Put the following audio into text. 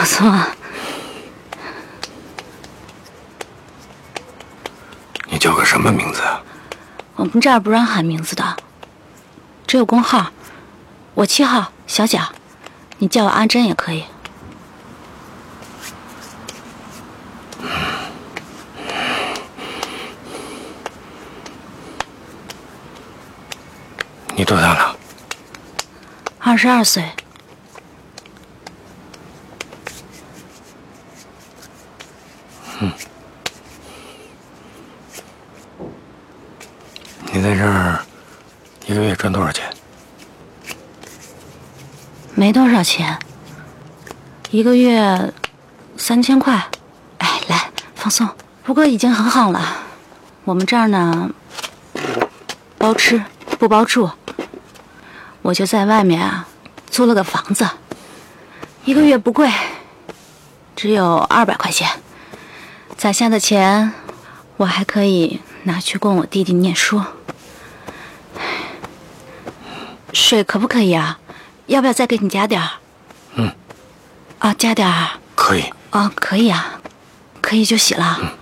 放松啊。 你叫个什么名字啊？ 我们这儿不让喊名字的，只有工号。我7号小蒋，你叫我阿珍也可以。 你多大了 22岁。 你在这儿一个月赚多少钱？ 没多少钱，一个月3000块。哎，来放松。不过已经很好了。我们这儿呢，包吃不包住。我就在外面啊租了个房子，一个月不贵，只有200块钱。攒下的钱，我还可以拿去供我弟弟念书。水可不可以啊？要不要再给你加点儿？啊，加点儿。 可以。 啊，可以啊，可以就洗了。